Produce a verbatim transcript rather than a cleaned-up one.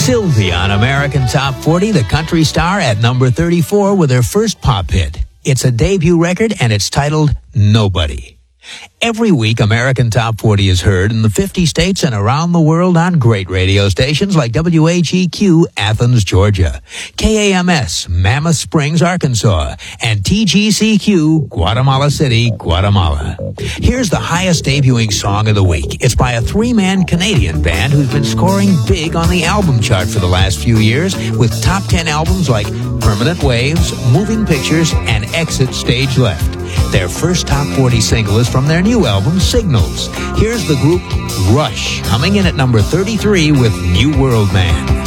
Sylvia on American Top forty, the country star at number thirty-four with her first pop hit. It's a debut record and it's titled Nobody. Every week, American Top forty is heard in the fifty states and around the world on great radio stations like W H E Q, Athens, Georgia, K A M S, Mammoth Springs, Arkansas, and T G C Q, Guatemala City, Guatemala. Here's the highest debuting song of the week. It's by a three-man Canadian band who's been scoring big on the album chart for the last few years with top ten albums like Permanent Waves, Moving Pictures, and Exit Stage Left. Their first top forty single is from their new album, Signals. Here's the group Rush, coming in at number thirty-three with New World Man.